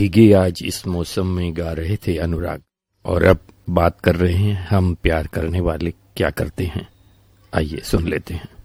भीगे आज इस मौसम में, गा रहे थे अनुराग। और अब बात कर रहे हैं हम प्यार करने वाले क्या करते हैं। आइए सुन लेते हैं।